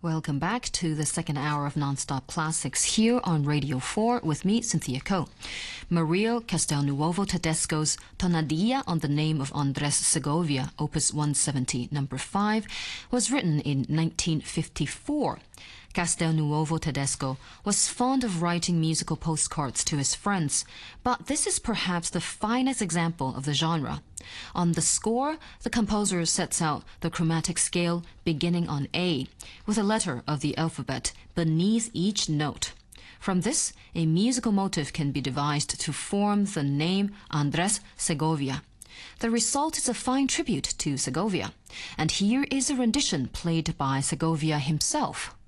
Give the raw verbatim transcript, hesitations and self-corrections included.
Welcome back to the second hour of Nonstop Classics here on Radio four with me, Cynthia Ko. Mario Castelnuovo Tedesco's Tonadilla on the Name of Andres Segovia, Opus one seventy, number five, was written in nineteen fifty-four. Castelnuovo Tedesco was fond of writing musical postcards to his friends, but this is perhaps the finest example of the genre. On the score, the composer sets out the chromatic scale beginning on A, with a letter of the alphabet beneath each note. From this, a musical motive can be devised to form the name Andres Segovia. The result is a fine tribute to Segovia, and here is a rendition played by Segovia himself.